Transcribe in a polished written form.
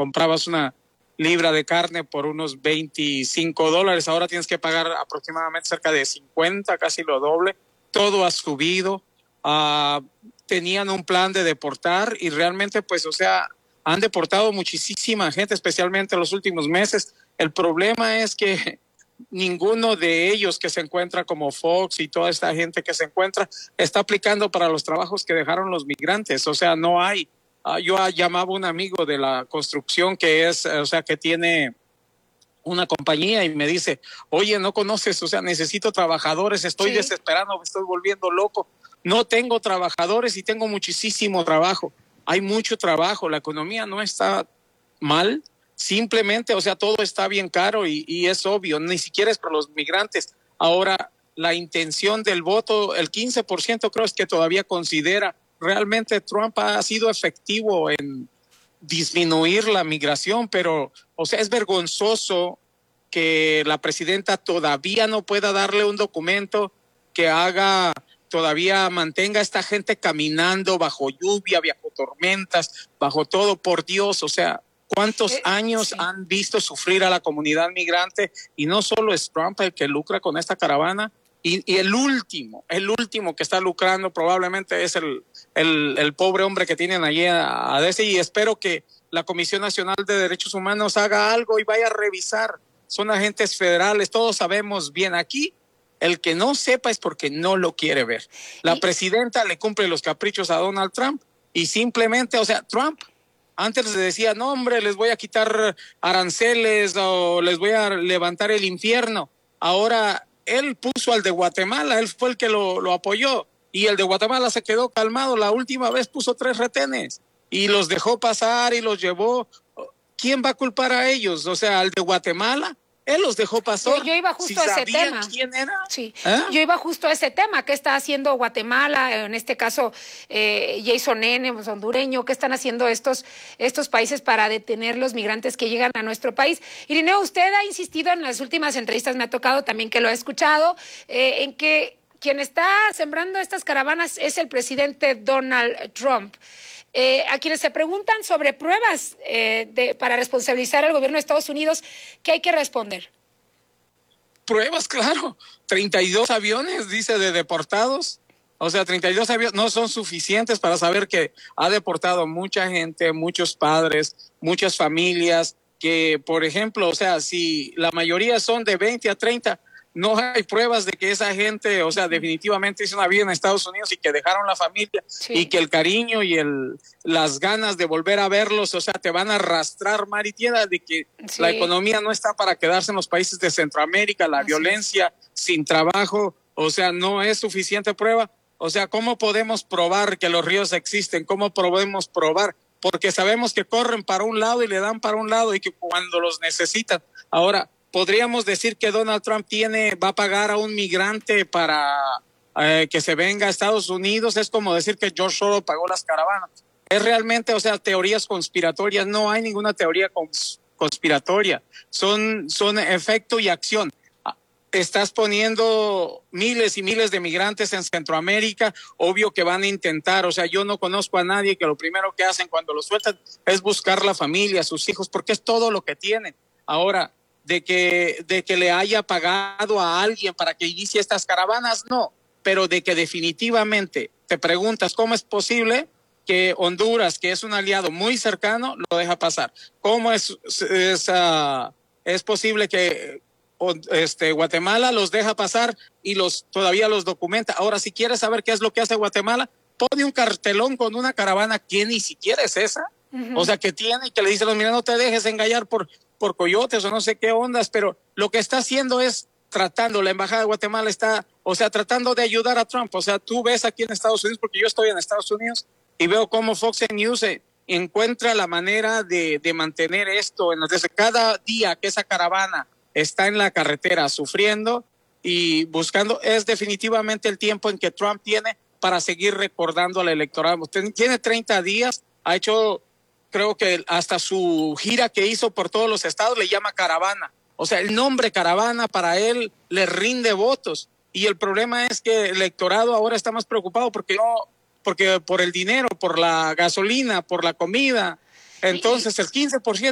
comprabas una libra de carne por unos $25, ahora tienes que pagar aproximadamente cerca de 50, casi lo doble. Todo ha subido. Tenían un plan de deportar y realmente, pues, o sea, han deportado muchísima gente, especialmente en los últimos meses. El problema es que ninguno de ellos que se encuentra como Fox y toda esta gente que se encuentra está aplicando para los trabajos que dejaron los migrantes. O sea, no hay. Yo llamaba a un amigo de la construcción que es, o sea, que tiene una compañía y me dice, oye, no conoces, o sea, necesito trabajadores, estoy desesperado, me estoy volviendo loco. No tengo trabajadores y tengo muchísimo trabajo. Hay mucho trabajo, la economía no está mal, simplemente, o sea, todo está bien caro y es obvio, ni siquiera es para los migrantes. Ahora, la intención del voto, el 15% creo es que todavía considera, realmente Trump ha sido efectivo en disminuir la migración, pero, o sea, es vergonzoso que la presidenta todavía no pueda darle un documento que haga, todavía mantenga a esta gente caminando bajo lluvia, bajo tormentas, bajo todo, por Dios, o sea, ¿cuántos años han visto sufrir a la comunidad migrante? Y no solo es Trump el que lucra con esta caravana, y el último que está lucrando probablemente es el pobre hombre que tienen allí a ese, y espero que la Comisión Nacional de Derechos Humanos haga algo y vaya a revisar. Son agentes federales, todos sabemos bien. Aquí el que no sepa es porque no lo quiere ver. La presidenta le cumple los caprichos a Donald Trump y simplemente, o sea, Trump antes decía, no hombre, les voy a quitar aranceles o les voy a levantar el infierno. Ahora él puso al de Guatemala, él fue el que lo apoyó y el de Guatemala se quedó calmado. La última vez puso 3 retenes y los dejó pasar y los llevó. ¿Quién va a culpar a ellos? O sea, al de Guatemala, él los dejó pasar. Yo iba justo a ese tema. ¿Quién era? Sí, yo iba justo a ese tema. ¿Qué está haciendo Guatemala? En este caso, Jason N., pues, hondureño. ¿Qué están haciendo estos países para detener los migrantes que llegan a nuestro país? Irineo, usted ha insistido en las últimas entrevistas, me ha tocado también que lo he escuchado, en que quien está sembrando estas caravanas es el presidente Donald Trump. A quienes se preguntan sobre pruebas para responsabilizar al gobierno de Estados Unidos, ¿qué hay que responder? Pruebas, claro. 32 aviones, dice, de deportados. O sea, 32 aviones no son suficientes para saber que ha deportado mucha gente, muchos padres, muchas familias, que, por ejemplo, o sea, si la mayoría son de 20 a 30, no hay pruebas de que esa gente, o sea, definitivamente hizo una vida en Estados Unidos y que dejaron la familia y que el cariño y las ganas de volver a verlos, o sea, te van a arrastrar mar y tierra, de que la economía no está para quedarse en los países de Centroamérica, la violencia, sin trabajo, o sea, no es suficiente prueba. O sea, ¿cómo podemos probar que los ríos existen? ¿Cómo podemos probar? Porque sabemos que corren para un lado y le dan para un lado y que cuando los necesitan. Ahora, podríamos decir que Donald Trump va a pagar a un migrante para que se venga a Estados Unidos. Es como decir que George Soros pagó las caravanas. Es realmente, o sea, teorías conspiratorias. No hay ninguna teoría conspiratoria. Son efecto y acción. Estás poniendo miles y miles de migrantes en Centroamérica, obvio que van a intentar, o sea, yo no conozco a nadie que lo primero que hacen cuando lo sueltan es buscar la familia, sus hijos, porque es todo lo que tienen. Ahora, de que le haya pagado a alguien para que inicie estas caravanas, no, pero de que definitivamente te preguntas cómo es posible que Honduras, que es un aliado muy cercano, lo deja pasar. ¿Cómo es posible que Guatemala los deja pasar y todavía los documenta? Ahora, si quieres saber qué es lo que hace Guatemala, pone un cartelón con una caravana que ni siquiera es esa. O sea, que tiene y que le dice a los mira, no te dejes engañar por coyotes o no sé qué ondas, pero lo que está haciendo es la embajada de Guatemala está, o sea, tratando de ayudar a Trump. O sea, tú ves aquí en Estados Unidos, porque yo estoy en Estados Unidos y veo cómo Fox News encuentra la manera de mantener esto. Desde cada día que esa caravana está en la carretera sufriendo y buscando, es definitivamente el tiempo en que Trump tiene para seguir recordando al electorado. Tiene 30 días, ha hecho, creo que hasta su gira que hizo por todos los estados le llama caravana. O sea, el nombre caravana para él le rinde votos. Y el problema es que el electorado ahora está más preocupado porque por el dinero, por la gasolina, por la comida. Entonces el 15%